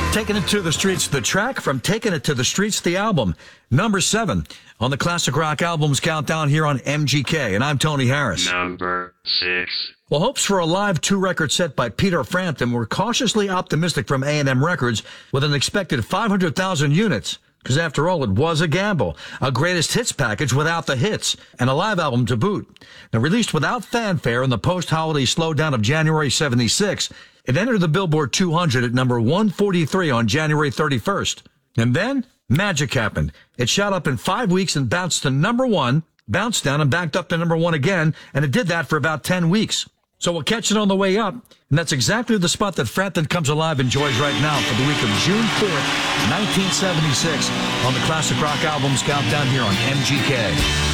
Taking It to the Streets, the track from Taking It to the Streets, the album. Number 7 on the Classic Rock Albums Countdown here on MGK. And I'm Tony Harris. Number 6. Well, hopes for a live 2-record set by Peter Frampton were cautiously optimistic from A&M Records with an expected 500,000 units. Because after all, it was a gamble. A greatest hits package without the hits, and a live album to boot. Now, released without fanfare in the post-holiday slowdown of January 76, it entered the Billboard 200 at number 143 on January 31st. And then, magic happened. It shot up in 5 weeks and bounced to number 1, bounced down and backed up to number 1 again, and it did that for about 10 weeks. So we'll catch it on the way up, and that's exactly the spot that Frampton Comes Alive enjoys right now for the week of June 4th, 1976, on the Classic Rock Albums Countdown here on MGK.